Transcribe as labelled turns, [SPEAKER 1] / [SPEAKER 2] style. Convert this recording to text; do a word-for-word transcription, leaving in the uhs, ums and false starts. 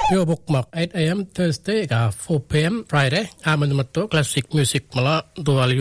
[SPEAKER 1] Yo bookmark eight a.m. Thursday ka four p.m. Friday. Aman mato classic music mala dual